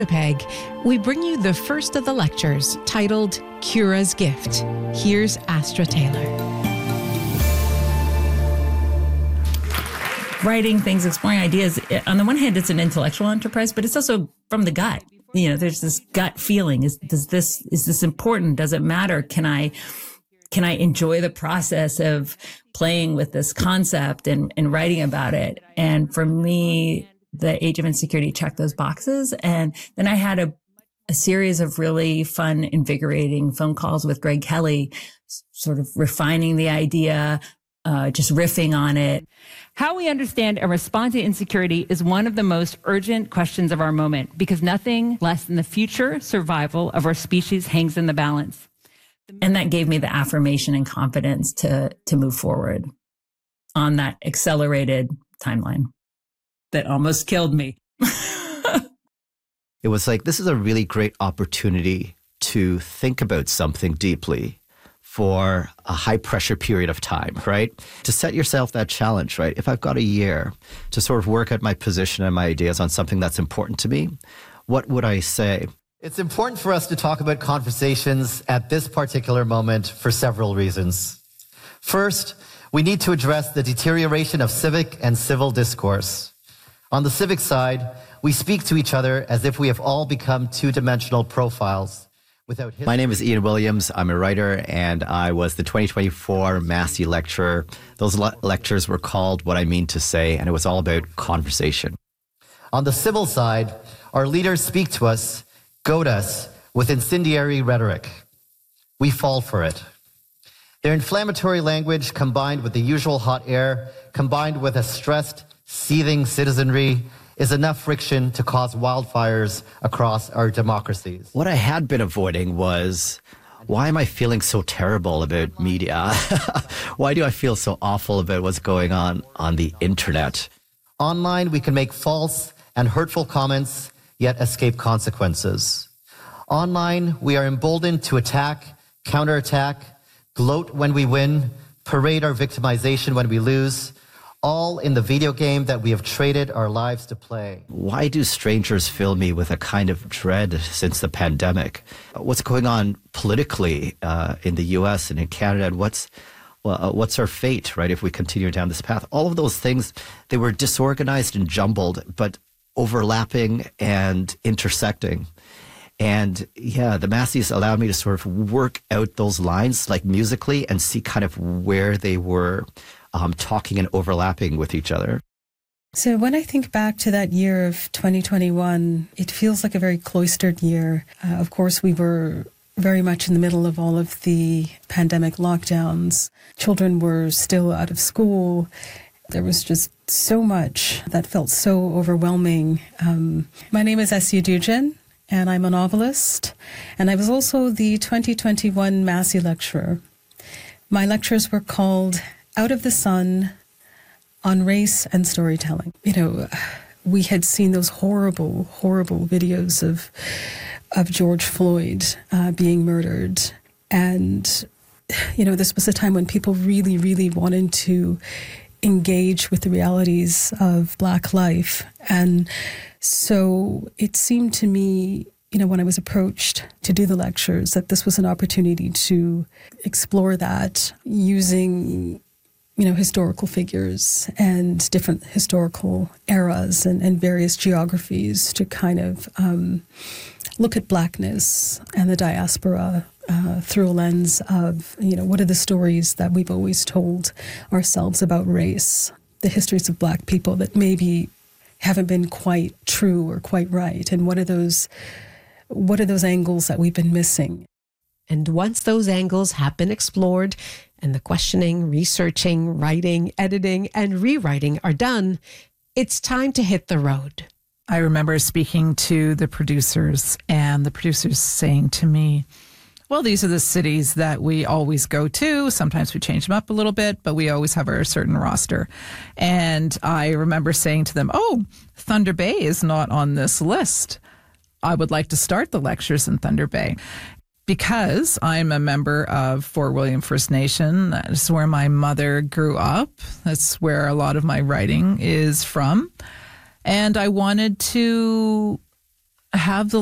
Winnipeg, we bring you the first of the lectures titled Cura's Gift. Here's Astra Taylor. Writing things, exploring ideas. On the one hand, it's an intellectual enterprise, but it's also from the gut. You know, there's this gut feeling. Is this important? Does it matter? Can I enjoy the process of playing with this concept and writing about it? And for me, the Age of Insecurity checked those boxes. And then I had a series of really fun, invigorating phone calls with Greg Kelly, sort of refining the idea, just riffing on it. How we understand and respond to insecurity is one of the most urgent questions of our moment, because nothing less than the future survival of our species hangs in the balance. And that gave me the affirmation and confidence to move forward on that accelerated timeline that almost killed me. It was like, this is a really great opportunity to think about something deeply for a high pressure period of time, right? To set yourself that challenge, right? If I've got a year to sort of work out my position and my ideas on something that's important to me, what would I say? It's important for us to talk about conversations at this particular moment for several reasons. First, we need to address the deterioration of civic and civil discourse. On the civic side, we speak to each other as if we have all become two-dimensional profiles. My name is Ian Williams. I'm a writer, and I was the 2024 Massey lecturer. Those lectures were called What I Mean to Say, and it was all about conversation. On the civil side, our leaders speak to us, goad us with incendiary rhetoric. We fall for it. Their inflammatory language, combined with the usual hot air, combined with a stressed, seething citizenry, is enough friction to cause wildfires across our democracies. What I had been avoiding was, why am I feeling so terrible about media? Why do I feel so awful about what's going on the internet? Online, we can make false and hurtful comments, yet escape consequences. Online, we are emboldened to attack, counterattack, gloat when we win, parade our victimization when we lose, all in the video game that we have traded our lives to play. Why do strangers fill me with a kind of dread since the pandemic? What's going on politically in the US and in Canada, and what's our fate, right, if we continue down this path? All of those things, they were disorganized and jumbled, but overlapping and intersecting. And yeah, the Masseys allowed me to sort of work out those lines, like musically, and see kind of where they were talking and overlapping with each other. So when I think back to that year of 2021, it feels like a very cloistered year. Of course, we were very much in the middle of all of the pandemic lockdowns. Children were still out of school. There was just so much that felt so overwhelming. My name is Essia Dujan, and I'm a novelist. And I was also the 2021 Massey lecturer. My lectures were called Out of the Sun, on Race and Storytelling. You know, we had seen those horrible, horrible videos of George Floyd being murdered. And, you know, this was a time when people really, really wanted to engage with the realities of Black life. And so it seemed to me, you know, when I was approached to do the lectures, that this was an opportunity to explore that using, you know, historical figures and different historical eras and various geographies to kind of look at Blackness and the diaspora through a lens of, you know, what are the stories that we've always told ourselves about race, the histories of Black people that maybe haven't been quite true or quite right, and what are those angles that we've been missing. And once those angles have been explored and the questioning, researching, writing, editing, and rewriting are done, it's time to hit the road. I remember speaking to the producers, and the producers saying to me, well, these are the cities that we always go to. Sometimes we change them up a little bit, but we always have our certain roster. And I remember saying to them, oh, Thunder Bay is not on this list. I would like to start the lectures in Thunder Bay. Because I'm a member of Fort William First Nation. That's where my mother grew up. That's where a lot of my writing is from. And I wanted to have the